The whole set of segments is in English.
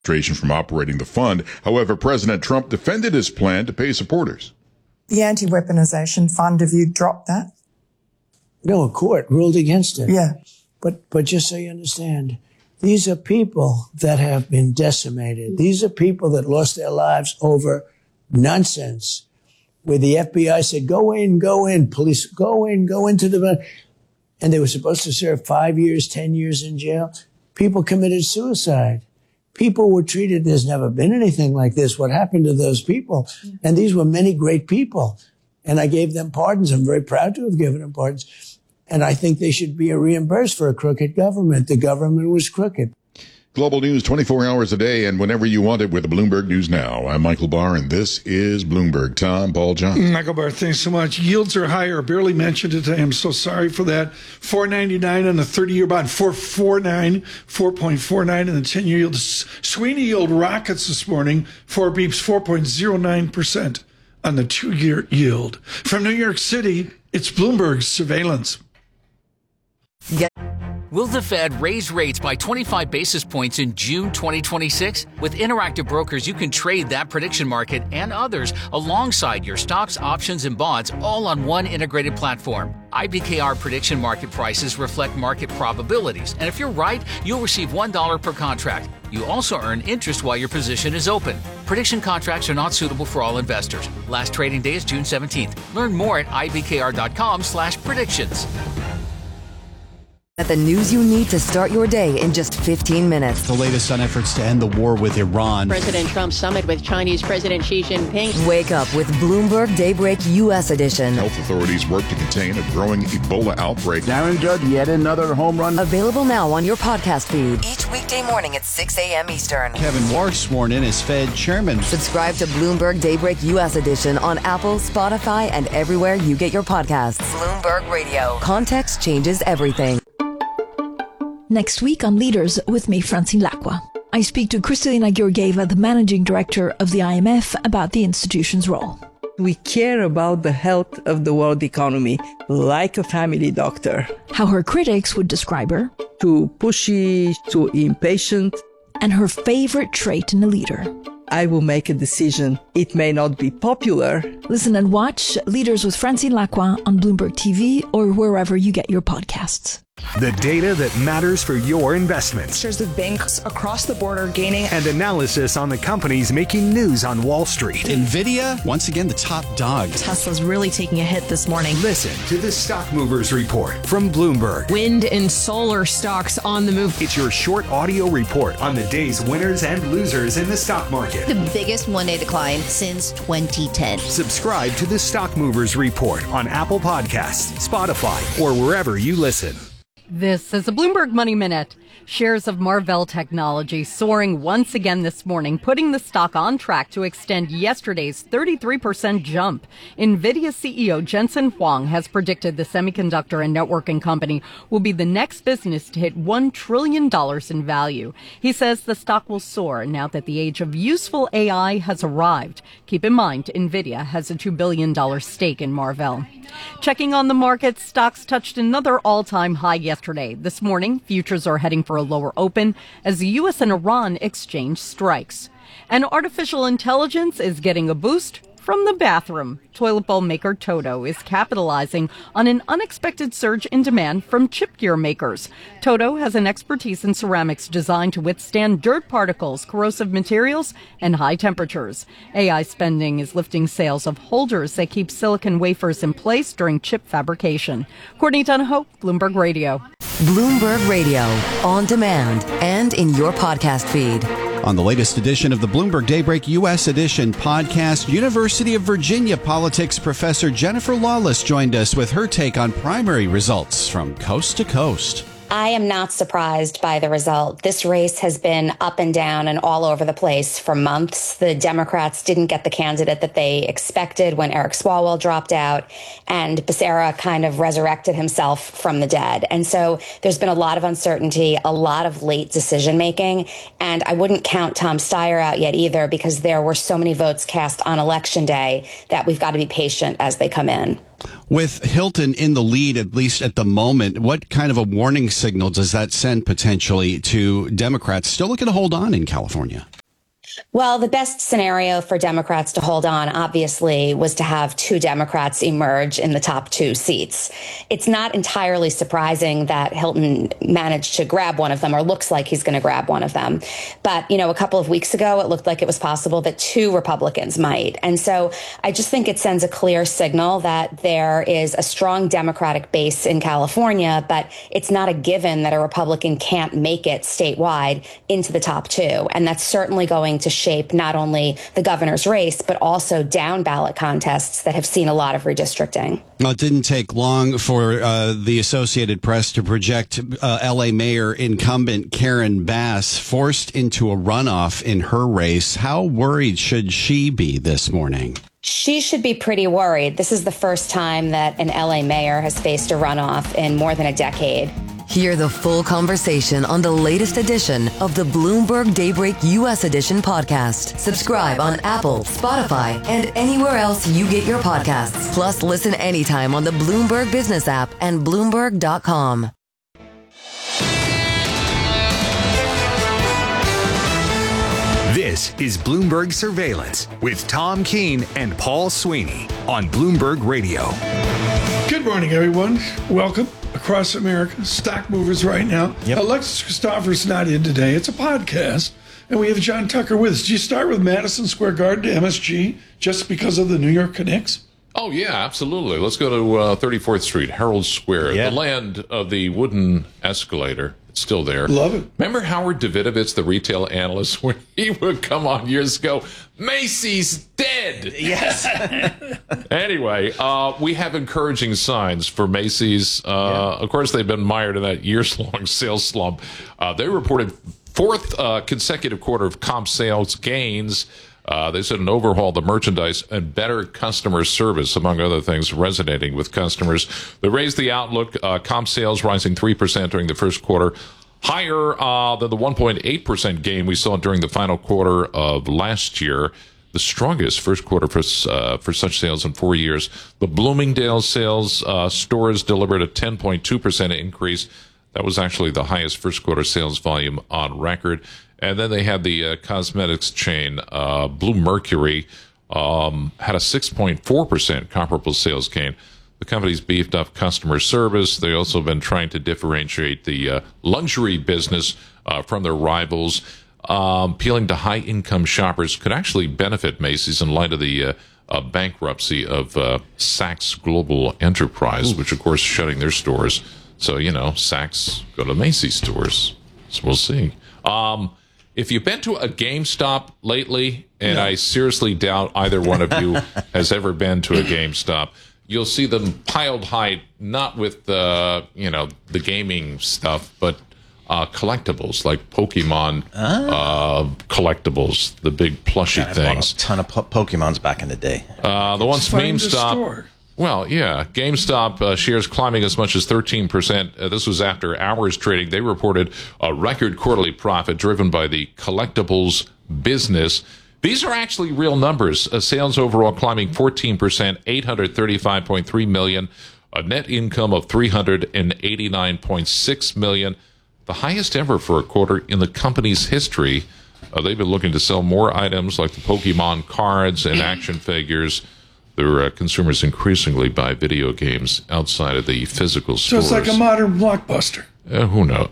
from operating the fund. However, President Trump defended his plan to pay supporters. The anti-weaponization fund, have you dropped that? No, a court ruled against it. Yeah. But just so you understand, these are people that have been decimated. These are people that lost their lives over nonsense, where the FBI said, go in, police, go into the, and they were supposed to serve 5 years, 10 years in jail. People committed suicide. People were treated, there's never been anything like this. What happened to those people? And these were many great people. And I gave them pardons. I'm very proud to have given them pardons. And I think they should be reimbursed for a crooked government. The government was crooked. Global news 24 hours a day and whenever you want it with Bloomberg News Now. I'm Michael Barr, and this is Bloomberg. Tom, Paul Johnson. Michael Barr, thanks so much. Yields are higher. Barely mentioned it today. I'm so sorry for that. 4.99 on the 30-year bond. 4.49 in the 10-year yield. Sweeney yield rockets this morning. 4 beeps, 4.09% on the 2-year yield. From New York City, it's Bloomberg Surveillance. Will the Fed raise rates by 25 basis points in June 2026? With Interactive Brokers, you can trade that prediction market and others alongside your stocks, options, and bonds all on one integrated platform. IBKR prediction market prices reflect market probabilities, and if you're right, you'll receive $1 per contract. You also earn interest while your position is open. Prediction contracts are not suitable for all investors. Last trading day is June 17th. Learn more at ibkr.com/predictions. The news you need to start your day in just 15 minutes. The latest on efforts to end the war with Iran. President Trump's summit with Chinese President Xi Jinping. Wake up with Bloomberg Daybreak U.S. edition. Health authorities work to contain a growing Ebola outbreak. Darren Judd, yet another home run. Available now on your podcast feed. Each weekday morning at 6 a.m. Eastern. Kevin Warsh sworn in as Fed chairman. Subscribe to Bloomberg Daybreak U.S. edition on Apple, Spotify, and everywhere you get your podcasts. Bloomberg Radio. Context changes everything. Next week on Leaders with me, Francine Lacqua. I speak to Kristalina Georgieva, the managing director of the IMF, about the institution's role. We care about the health of the world economy like a family doctor. How her critics would describe her. Too pushy, too impatient. And her favorite trait in a leader. I will make a decision. It may not be popular. Listen and watch Leaders with Francine Lacqua on Bloomberg TV or wherever you get your podcasts. The data that matters for your investments. Shares of banks across the board are gaining. And analysis on the companies making news on Wall Street. NVIDIA, once again, the top dog. Tesla's really taking a hit this morning. Listen to the Stock Movers Report from Bloomberg. Wind and solar stocks on the move. It's your short audio report on the day's winners and losers in the stock market. The biggest one-day decline since 2010. Subscribe to the Stock Movers Report on Apple Podcasts, Spotify, or wherever you listen. This is a Bloomberg Money Minute. Shares of Marvell Technology soaring once again this morning, putting the stock on track to extend yesterday's 33% jump. NVIDIA CEO Jensen Huang has predicted the semiconductor and networking company will be the next business to hit $1 trillion in value. He says the stock will soar now that the age of useful AI has arrived. Keep in mind, NVIDIA has a $2 billion stake in Marvell. Checking on the markets, stocks touched another all-time high yesterday. This morning, futures are heading for a lower open as the U.S. and Iran exchange strikes. And artificial intelligence is getting a boost from the bathroom. Toilet bowl maker Toto is capitalizing on an unexpected surge in demand from chip gear makers. Toto has an expertise in ceramics designed to withstand dirt particles, corrosive materials, and high temperatures. AI spending is lifting sales of holders that keep silicon wafers in place during chip fabrication. Courtney Donahoe, Bloomberg Radio. Bloomberg Radio, on demand and in your podcast feed. On the latest edition of the Bloomberg Daybreak U.S. edition podcast, University of Virginia politics professor Jennifer Lawless joined us with her take on primary results from coast to coast. I am not surprised by the result. This race has been up and down and all over the place for months. The Democrats didn't get the candidate that they expected when Eric Swalwell dropped out, and Becerra kind of resurrected himself from the dead. And so there's been a lot of uncertainty, a lot of late decision making, and I wouldn't count Tom Steyer out yet either because there were so many votes cast on Election Day that we've got to be patient as they come in. With Hilton in the lead, at least at the moment, what kind of a warning signal does that send potentially to Democrats still looking to hold on in California? Well, the best scenario for Democrats to hold on, obviously, was to have two Democrats emerge in the top two seats. It's not entirely surprising that Hilton managed to grab one of them, or looks like he's going to grab one of them. But, a couple of weeks ago, it looked like it was possible that two Republicans might. And so I just think it sends a clear signal that there is a strong Democratic base in California, but it's not a given that a Republican can't make it statewide into the top two. And that's certainly going to shape not only the governor's race, but also down ballot contests that have seen a lot of redistricting. Well, it didn't take long for the Associated Press to project L.A. Mayor incumbent Karen Bass forced into a runoff in her race. How worried should she be this morning? She should be pretty worried. This is the first time that an LA mayor has faced a runoff in more than a decade. Hear the full conversation on the latest edition of the Bloomberg Daybreak U.S. Edition podcast. Subscribe on Apple, Spotify, and anywhere else you get your podcasts. Plus, listen anytime on the Bloomberg Business app and Bloomberg.com. This is Bloomberg Surveillance with Tom Keene and Paul Sweeney on Bloomberg Radio. Good morning, everyone. Welcome across America. Stock movers right now. Yep. Alexis Christopher's not in today. It's a podcast. And we have John Tucker with us. Do you start with Madison Square Garden to MSG just because of the New York Knicks? Oh, yeah, absolutely. Let's go to 34th Street, Herald Square, the land of the wooden escalator. It's still there. Love it. Remember Howard Davidovitz, the retail analyst, when he would come on years ago, Macy's dead. Yes. Anyway, we have encouraging signs for Macy's. Of course, they've been mired in that years-long sales slump. They reported fourth consecutive quarter of comp sales gains. They said an overhaul of the merchandise and better customer service, among other things, resonating with customers. They raised the outlook, comp sales rising 3% during the first quarter, higher than the 1.8% gain we saw during the final quarter of last year, the strongest first quarter for such sales in 4 years. The Bloomingdale's sales stores delivered a 10.2% increase. That was actually the highest first quarter sales volume on record. And then they had the cosmetics chain, Bluemercury, had a 6.4% comparable sales gain. The company's beefed up customer service. They also have been trying to differentiate the luxury business from their rivals. Appealing to high-income shoppers could actually benefit Macy's in light of the bankruptcy of Saks Global Enterprise, which, of course, is shutting their stores. So, Saks go to Macy's stores. So we'll see. If you've been to a GameStop lately, and I seriously doubt either one of you has ever been to a GameStop, you'll see them piled high, not with the gaming stuff, but collectibles like Pokemon collectibles, the big plushy things. A ton of Pokemons back in the day. The ones GameStop. Well, yeah. GameStop shares climbing as much as 13%. This was after hours trading. They reported a record quarterly profit driven by the collectibles business. These are actually real numbers. Sales overall climbing 14%, $835.3 million. A net income of $389.6 million. The highest ever for a quarter in the company's history. They've been looking to sell more items like the Pokemon cards and action figures. Their consumers increasingly buy video games outside of the physical stores. So it's like a modern Blockbuster. Who knows?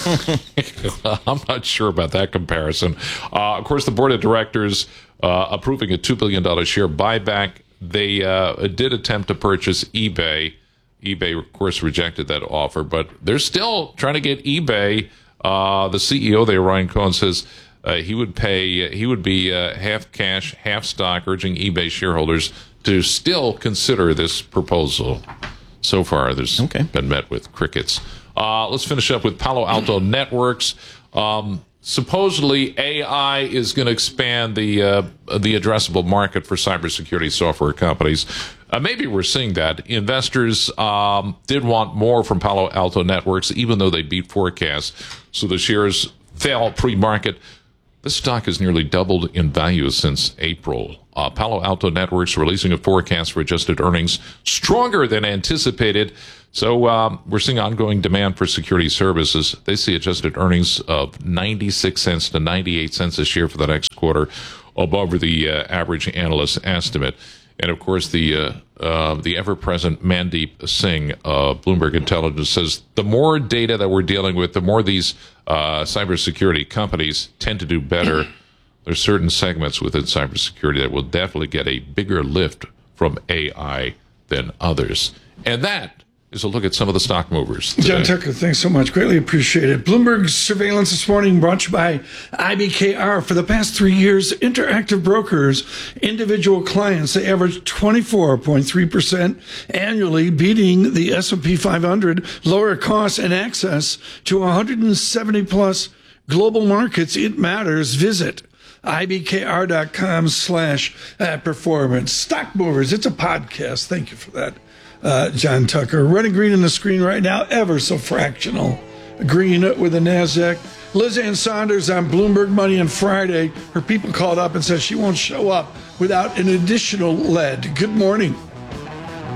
I'm not sure about that comparison. Of course, the board of directors approving a $2 billion share buyback. They did attempt to purchase eBay. eBay, of course, rejected that offer, but they're still trying to get eBay. The CEO there, Ryan Cohen, says he would be half cash, half stock, urging eBay shareholders to still consider this proposal. So far, there's been met with crickets. Let's finish up with Palo Alto Networks. Supposedly, AI is going to expand the addressable market for cybersecurity software companies. Maybe we're seeing that. Investors did want more from Palo Alto Networks, even though they beat forecasts. So the shares fell pre-market. This stock has nearly doubled in value since April. Palo Alto Networks releasing a forecast for adjusted earnings stronger than anticipated. So we're seeing ongoing demand for security services. They see adjusted earnings of 96 cents to 98 cents a share for the next quarter, above the average analyst estimate. And of course, the ever-present Mandeep Singh of Bloomberg Intelligence says the more data that we're dealing with, the more these cybersecurity companies tend to do better. There's certain segments within cybersecurity that will definitely get a bigger lift from AI than others. And that is a look at some of the stock movers today. John Tucker, thanks so much. Greatly appreciate it. Bloomberg Surveillance this morning brought to you by IBKR. For the past 3 years, Interactive Brokers, individual clients, they averaged 24.3% annually, beating the S&P 500, lower costs and access to 170-plus global markets. It matters. Visit ibkr.com/performance. Stock Movers, it's a podcast. Thank you for that. John Tucker. Red and green on the screen right now, ever so fractional. Green with the NASDAQ. Liz Ann Saunders on Bloomberg Money on Friday. Her people called up and said she won't show up without an additional lead. Good morning.